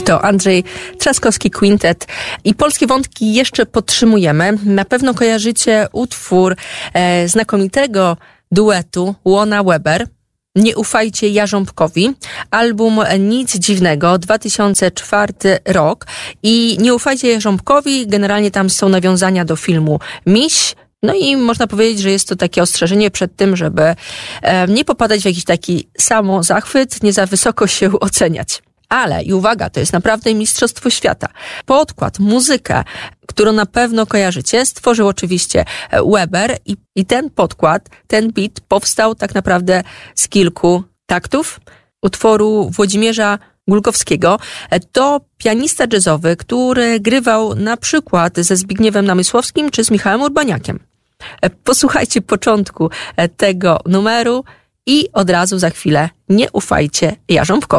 To Andrzej Trzaskowski Quintet i polskie wątki jeszcze podtrzymujemy. Na pewno kojarzycie utwór znakomitego duetu Łona Weber. Nie ufajcie Jarząbkowi. Album Nic Dziwnego, 2004 rok. I Nie ufajcie Jarząbkowi, generalnie tam są nawiązania do filmu Miś. No i można powiedzieć, że jest to takie ostrzeżenie przed tym, żeby nie popadać w jakiś taki samozachwyt, nie za wysoko się oceniać. Ale, i uwaga, to jest naprawdę mistrzostwo świata. Podkład, muzykę, którą na pewno kojarzycie, stworzył oczywiście Weber i ten podkład, ten beat powstał tak naprawdę z kilku taktów utworu Włodzimierza Gulkowskiego. To pianista jazzowy, który grywał na przykład ze Zbigniewem Namysłowskim czy z Michałem Urbaniakiem. Posłuchajcie początku tego numeru i od razu za chwilę Nie ufajcie Jarząbkowi.